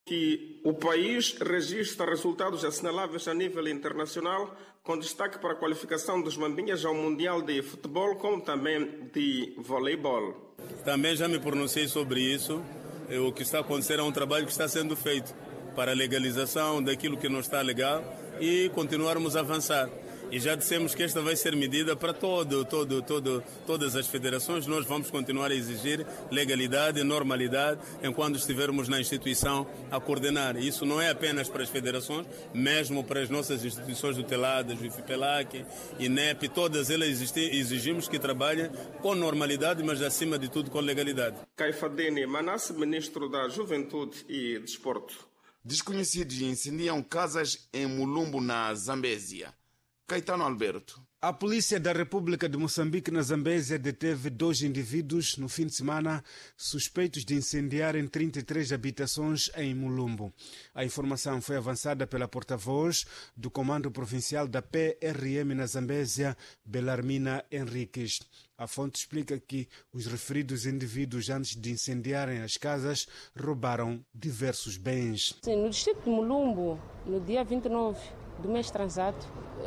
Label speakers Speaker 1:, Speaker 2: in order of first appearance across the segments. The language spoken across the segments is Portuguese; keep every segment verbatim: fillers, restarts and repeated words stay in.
Speaker 1: Que o país registra resultados assinaláveis a nível internacional, com destaque para a qualificação dos Mambinhas ao Mundial de Futebol, como também de Voleibol.
Speaker 2: Também já me pronunciei sobre isso. O que está acontecendo é um trabalho que está sendo feito para a legalização daquilo que não está legal e continuarmos a avançar. E já dissemos que esta vai ser medida para todo, todo, todo, todas as federações. Nós vamos continuar a exigir legalidade e normalidade enquanto estivermos na instituição a coordenar. Isso não é apenas para as federações, mesmo para as nossas instituições tuteladas, o IFPELAC, INEP, todas elas exigimos que trabalhem com normalidade, mas acima de tudo com legalidade.
Speaker 1: Caifadene Manasse, ministro da Juventude e Desporto.
Speaker 3: Desconhecidos incendiam casas em Mulumbo, na Zambésia. Caetano Alberto.
Speaker 4: A polícia da República de Moçambique, na Zambésia, deteve dois indivíduos no fim de semana suspeitos de incendiarem trinta e três habitações em Mulumbo. A informação foi avançada pela porta-voz do Comando Provincial da P R M na Zambésia, Belarmina Henriques. A fonte explica que os referidos indivíduos, antes de incendiarem as casas, roubaram diversos bens.
Speaker 5: Sim, no distrito de Mulumbo, no dia vinte e nove do mês transato,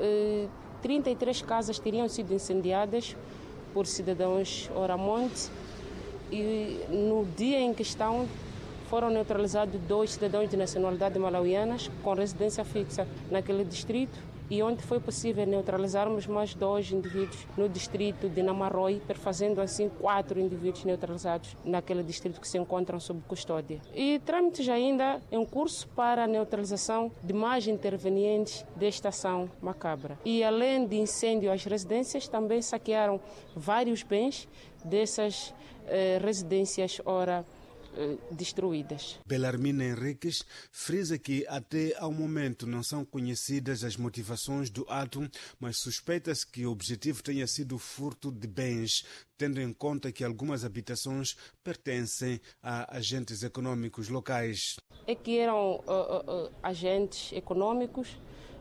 Speaker 5: trinta e três casas teriam sido incendiadas por cidadãos Oramonte e no dia em questão foram neutralizados dois cidadãos de nacionalidade malauianas com residência fixa naquele distrito, e onde foi possível neutralizarmos mais dois indivíduos no distrito de Namaroi, perfazendo assim quatro indivíduos neutralizados naquele distrito que se encontram sob custódia. E trâmites ainda em curso para a neutralização de mais intervenientes desta ação macabra. E além de incêndio às residências, também saquearam vários bens dessas eh, residências ora destruídas.
Speaker 4: Belarmina Henriques frisa que até ao momento não são conhecidas as motivações do ato, mas suspeita-se que o objetivo tenha sido o furto de bens, tendo em conta que algumas habitações pertencem a agentes econômicos locais.
Speaker 5: É que eram uh, uh, agentes econômicos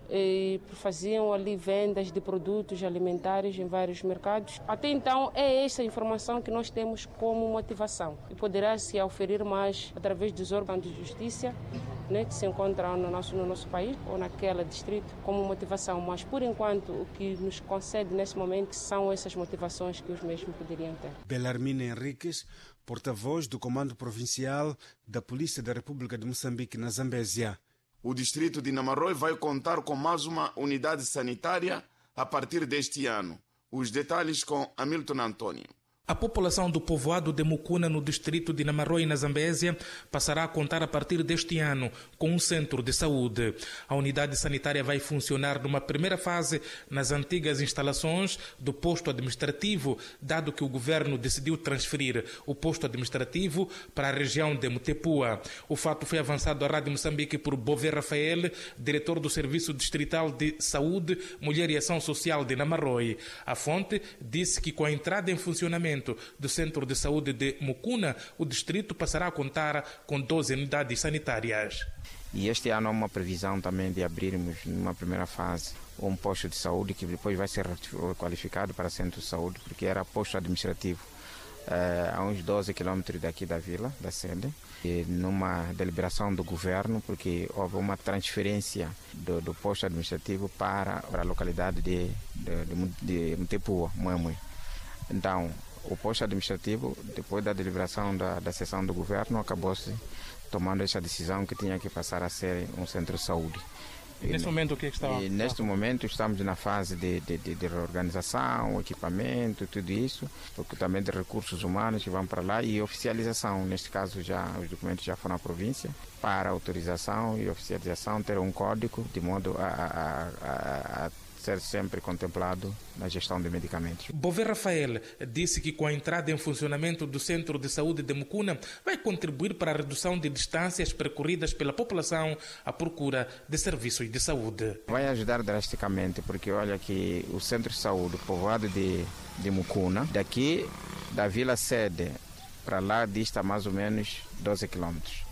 Speaker 5: e faziam ali vendas de produtos alimentares em vários mercados. Até então é essa informação que nós temos como motivação e poderá se oferir mais através dos órgãos de justiça, né, que se encontram no nosso, no nosso país ou naquele distrito como motivação, mas por enquanto o que nos concede nesse momento são essas motivações que os mesmos poderiam ter.
Speaker 4: Belarmina Henriques, porta-voz do Comando Provincial da Polícia da República de Moçambique na Zambésia.
Speaker 3: O distrito de Namaroi vai contar com mais uma unidade sanitária a partir deste ano. Os detalhes com Hamilton Antônio.
Speaker 6: A população do povoado de Mukuna, no distrito de Namaroi, na Zambésia, passará a contar a partir deste ano com um centro de saúde. A unidade sanitária vai funcionar numa primeira fase nas antigas instalações do posto administrativo, dado que o governo decidiu transferir o posto administrativo para a região de Mutepua. O fato foi avançado à Rádio Moçambique por Bové Rafael, diretor do Serviço Distrital de Saúde, Mulher e Ação Social de Namaroi. A fonte disse que com a entrada em funcionamento do Centro de Saúde de Mukuna, o distrito passará a contar com doze unidades sanitárias.
Speaker 7: E este ano há uma previsão também de abrirmos, numa primeira fase, um posto de saúde que depois vai ser qualificado para centro de saúde, porque era posto administrativo eh, a uns doze quilômetros daqui da vila, da sede, e numa deliberação do governo, porque houve uma transferência do, do posto administrativo para, para a localidade de, de, de, de Mutepua, Muemue. Então, o posto administrativo, depois da deliberação da, da sessão do governo, acabou-se tomando essa decisão que tinha que passar a ser um centro de saúde.
Speaker 6: E neste momento o que é que está?
Speaker 7: E neste momento estamos na fase de, de, de, de reorganização, equipamento, tudo isso, porque também de recursos humanos que vão para lá e oficialização. Neste caso já os documentos já foram à província para autorização e oficialização, ter um código de modo a, a, a, a ser sempre contemplado na gestão de medicamentos.
Speaker 6: Bové Rafael disse que com a entrada em funcionamento do Centro de Saúde de Mukuna vai contribuir para a redução de distâncias percorridas pela população à procura de serviços de saúde.
Speaker 7: Vai ajudar drasticamente, porque olha que o Centro de Saúde, povoado de, de Mukuna, daqui da Vila Sede para lá dista mais ou menos doze quilômetros.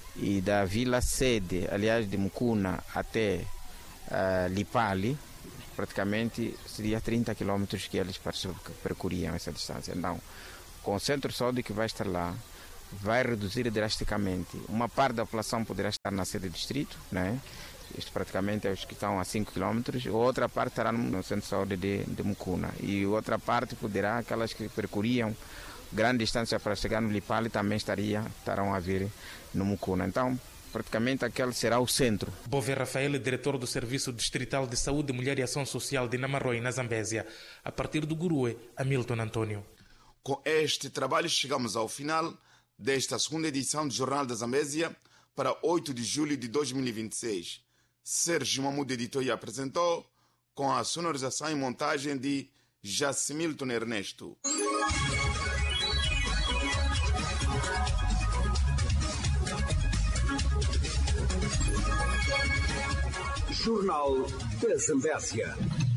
Speaker 7: E da Vila Sede, aliás de Mukuna até uh, Lipali, praticamente seria trinta quilômetros que eles percorriam essa distância. Então, com o centro de saúde que vai estar lá, vai reduzir drasticamente. Uma parte da população poderá estar na sede do distrito, né? Isto praticamente é os que estão a cinco quilômetros, outra parte estará no centro de saúde de, de Mucuna, e outra parte poderá, aquelas que percorriam grande distância para chegar no Lipali, também estaria, estarão a vir no Mucuna. Então, praticamente aquele será o centro.
Speaker 6: Bové Rafael, diretor do Serviço Distrital de Saúde, Mulher e Ação Social de Namarroi, na Zambésia, a partir do Gurue, Hamilton Antônio.
Speaker 3: Com este trabalho chegamos ao final desta segunda edição do Jornal da Zambésia para oito de julho de dois mil e vinte e seis. Sérgio Mamudo editou e apresentou, com a sonorização e montagem de Jacimilton Ernesto.
Speaker 8: Jornal da Zambésia.